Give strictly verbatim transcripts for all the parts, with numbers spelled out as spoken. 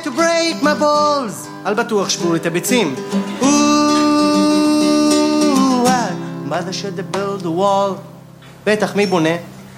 to break my balls. על בטוח שברו את הביצים. Ooh, mother should have built a wall. בטח, מי בונה?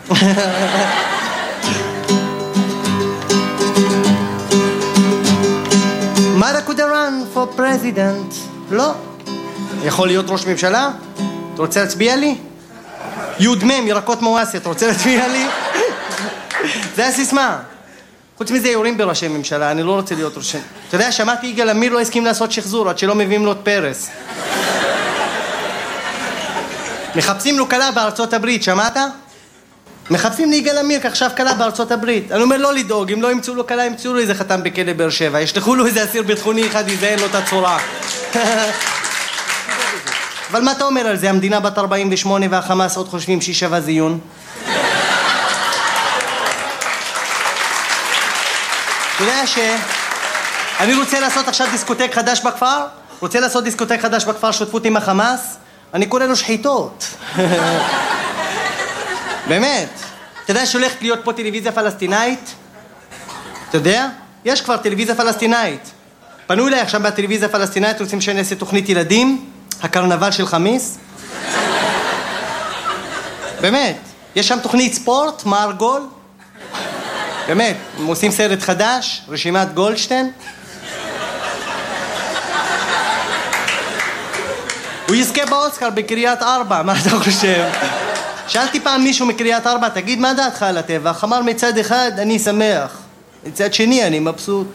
mother could have run for president. לא. יכול להיות ראש ממשלה? אתה רוצה להצביע לי? יוד מם, ירקות מואסי, אתה רוצה להצביע לי? זה הסיסמה. חוץ מזה יורים בראשי ממשלה, אני לא רוצה להיות ראשי. אתה יודע, שמעתי יגאל עמיר לא הסכים לעשות שחזור, עד שלא מביאים לו את פרס. מחפשים לו קלה בארצות הברית, שמעת? מחפשים ליגאל עמיר כעכשיו קלה בארצות הברית. אני אומר לא לדאוג, אם לא ימצאו לו קלה, ימצאו לו איזה חתם בכלא באר שבע. ישלחו לו איזה אסיר ביטחוני אחד, יזיין לו את הצורה. אבל מה אתה אומר על זה? המדינה בת ארבעים ושמונה והחמאס עוד חושבים שהיא שווה זיון? אתה יודע ש... אני רוצה לעשות עכשיו דיסקוטק חדש בכפר? רוצה לעשות דיסקוטק חדש בכפר שותפות עם החמאס? אני קורא לו שחיתות. באמת. אתה יודע שהולכת להיות פה טלוויזיה פלסטינאית? אתה יודע? יש כבר טלוויזיה פלסטינאית. פנו אליי עכשיו בטלוויזיה הפלסטינאית, רוצים שאני אעשה תוכנית ילדים, הקרנבל של חמיס. באמת. יש שם תוכנית ספורט, מער גול. באמת, הם עושים סרט חדש, רשימת גולדשטיין. הוא יזכה באוסקר בקריית ארבע, מה אתה חושב? שאלתי פעם מישהו מקריית ארבע, תגיד מה דעתך על הטבח? אמר מצד אחד אני שמח, מצד שני אני מבסוט.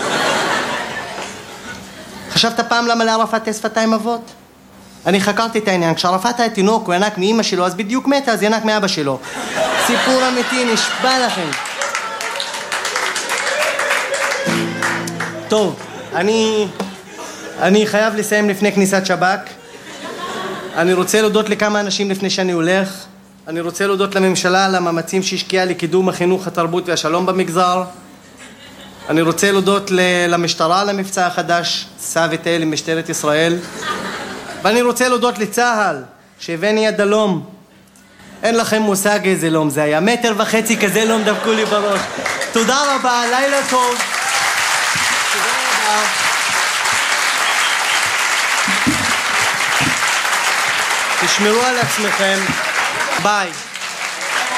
חשבת פעם למה לערפאת יש שפתיים אבות? אני חקרתי את העניין, כשערפאת היה תינוק הוא ינק מאמא שלו, אז בדיוק מתה, אז ינק מאבא שלו. סיפור אמיתי, נשבע לכם. טוב, אני, אני חייב לסיים לפני כניסת שב"כ. אני רוצה להודות לכמה אנשים לפני שאני הולך. אני רוצה להודות לממשלה על המאמצים שהשקיעה לקידום החינוך, התרבות והשלום במגזר. אני רוצה להודות למשטרה על המבצע החדש, סע וטייל עם משטרת ישראל. ואני רוצה להודות לצהל, שהבאני עד הלום. אין לכם מושג איזה לום זה היה. מטר וחצי כזה לום דפקו לי בראש. תודה רבה, לילה טוב. תשמרו על עצמכם. ביי.